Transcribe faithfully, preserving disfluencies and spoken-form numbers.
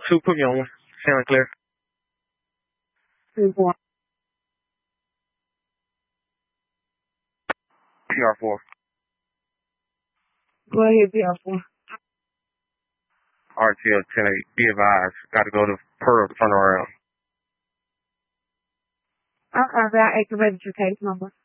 Sue, put me on one. Sound clear. Three, four. P R four. Go ahead, P R four. R T L ten eight. Be advised. Got to go to Pearl to turn around. Okay, I activated your case number.